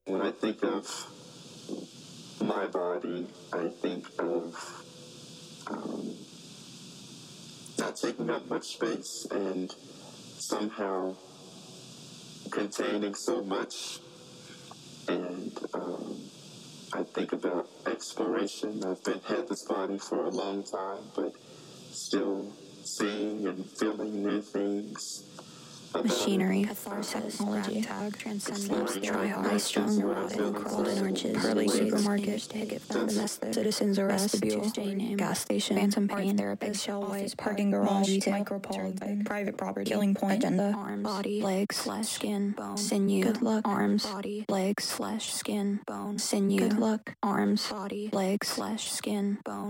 When I think of my body, I think of not taking up much space and somehow containing so much. And I think about exploration. Had this body for a long time, but still seeing and feeling new things. Machinery, catharsis, technology, tag, transcendence, try-hard, high-strung, neurotic, golden arches, pearly supermarket, ticket fence, citizens arrest, vestibule, Tuesday name, gas station, phantom pain, therapist, shell wife, parking garage, retail, micropole, private property, killing point, agenda, arms, body, legs, flesh, skin, bone, sinew, good luck, arms, body, legs, flesh, skin, bone, sinew, good luck, arms, body, legs, flesh, skin, bone.